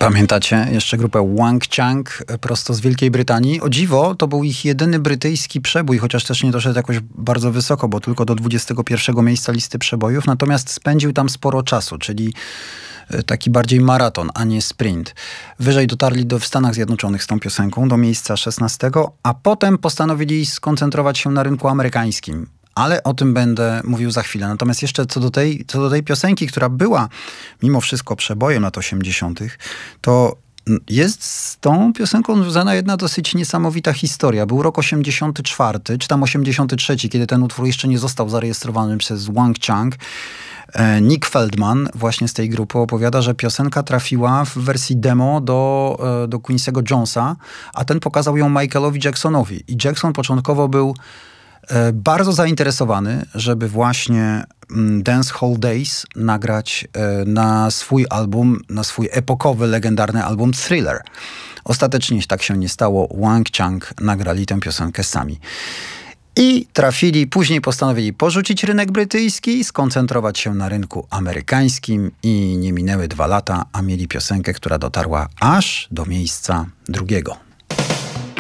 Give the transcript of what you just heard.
Pamiętacie jeszcze grupę Wang Chang prosto z Wielkiej Brytanii? O dziwo, to był ich jedyny brytyjski przebój, chociaż też nie doszedł jakoś bardzo wysoko, bo tylko do 21 miejsca listy przebojów, natomiast spędził tam sporo czasu, czyli taki bardziej maraton, a nie sprint. Wyżej dotarli w Stanach Zjednoczonych z tą piosenką, do miejsca 16, a potem postanowili skoncentrować się na rynku amerykańskim. Ale o tym będę mówił za chwilę. Natomiast jeszcze co do tej piosenki, która była mimo wszystko przebojem lat 80., to jest z tą piosenką związana jedna dosyć niesamowita historia. Był rok 84, czy tam 83, kiedy ten utwór jeszcze nie został zarejestrowany przez Wang Chang. Nick Feldman właśnie z tej grupy opowiada, że piosenka trafiła w wersji demo do Quincy'ego Jonesa, a ten pokazał ją Michaelowi Jacksonowi. I Jackson początkowo był bardzo zainteresowany, żeby właśnie Dance Hall Days nagrać na swój album, na swój epokowy, legendarny album Thriller. Ostatecznie tak się nie stało. Wang Chang nagrali tę piosenkę sami. I później postanowili porzucić rynek brytyjski, skoncentrować się na rynku amerykańskim i nie minęły 2 lata, a mieli piosenkę, która dotarła aż do miejsca 2.